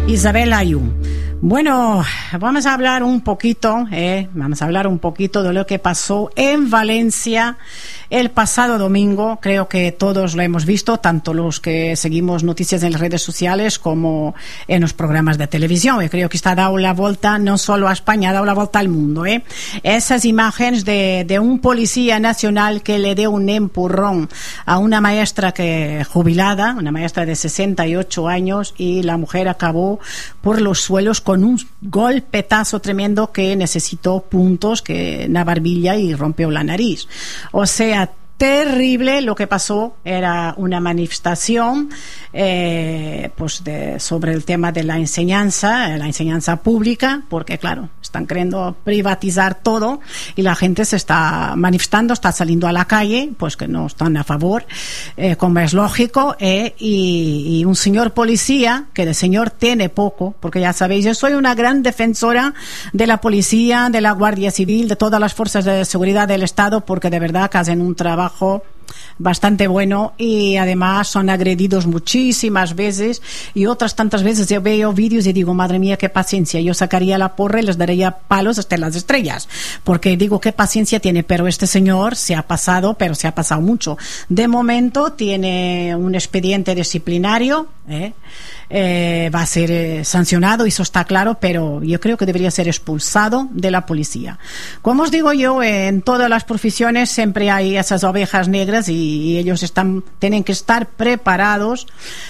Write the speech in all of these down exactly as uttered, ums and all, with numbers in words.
Isabel Ayú. Bueno, vamos a hablar un poquito, eh, vamos a hablar un poquito de lo que pasó en Valencia el pasado domingo. Creo que todos lo hemos visto, tanto los que seguimos noticias en las redes sociales como en los programas de televisión. Yo creo que está dado la vuelta no solo a España, ha dado la vuelta al mundo. Eh. Esas imágenes de, de un policía nacional que le dio un empurrón a una maestra que jubilada, una maestra de sesenta y ocho años, y la mujer acabó por los suelos con un golpetazo tremendo que necesitó puntos que en la barbilla y rompió la nariz. O sea, terrible lo que pasó. Era una manifestación eh, pues de, sobre el tema de la enseñanza, la enseñanza pública, porque claro, están queriendo privatizar todo y la gente se está manifestando, está saliendo a la calle, pues que no están a favor, eh, como es lógico, eh, y, y un señor policía, que de señor tiene poco, porque ya sabéis, yo soy una gran defensora de la policía, de la Guardia Civil, de todas las fuerzas de seguridad del Estado, porque de verdad que hacen un trabajo bastante bueno y además son agredidos muchísimas veces, y otras tantas veces yo veo vídeos y digo, madre mía, qué paciencia, yo sacaría la porra y les daría palos hasta las estrellas, porque digo, qué paciencia tiene. Pero este señor se ha pasado, pero se ha pasado mucho. De momento tiene un expediente disciplinario, ¿eh? Eh, va a ser eh, sancionado, eso está claro, pero yo creo que debería ser expulsado de la policía. Como os digo yo, eh, en todas las profesiones siempre hay esas ovejas negras, y, y ellos están, tienen que estar preparados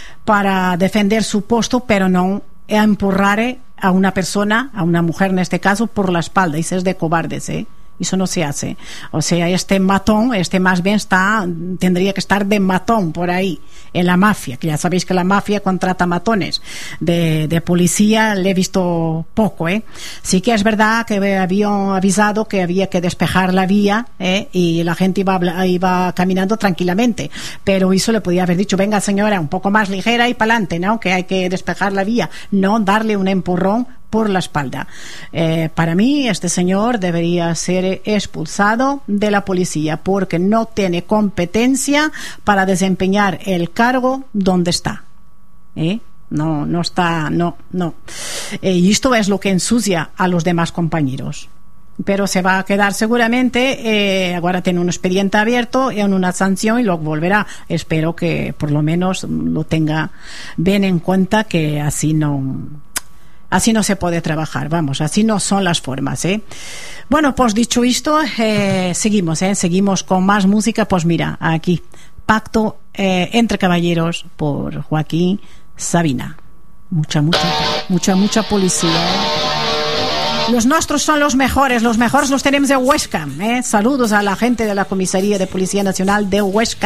para defender su puesto, pero no empurrar a una persona, a una mujer en este caso, por la espalda. Eso es de cobardes, ¿eh? Eso no se hace. O sea, este matón, este más bien está, tendría que estar de matón por ahí, en la mafia, que ya sabéis que la mafia contrata matones. De, de policía le he visto poco, ¿eh? Sí que es verdad que habían avisado que había que despejar la vía, ¿eh? Y la gente iba, iba caminando tranquilamente, pero eso le podía haber dicho, venga señora, un poco más ligera y para adelante, ¿no? Que hay que despejar la vía, no darle un empurrón por la espalda. Eh, para mí este señor debería ser expulsado de la policía, porque no tiene competencia para desempeñar el cargo donde está. ¿Eh? No, no está, no, no. Eh, y esto es lo que ensucia a los demás compañeros. Pero se va a quedar seguramente, eh, ahora tiene un expediente abierto en una sanción y luego volverá. Espero que por lo menos lo tenga bien en cuenta, que así no... Así no se puede trabajar, vamos, así no son las formas, ¿eh? Bueno, pues dicho esto, eh, seguimos, ¿eh? Seguimos con más música. Pues mira, aquí, Pacto eh, entre Caballeros por Joaquín Sabina. Mucha, mucha, mucha, mucha policía, ¿eh? Los nuestros son los mejores, los mejores los tenemos de Huesca, ¿eh? Saludos a la gente de la Comisaría de Policía Nacional de Huesca.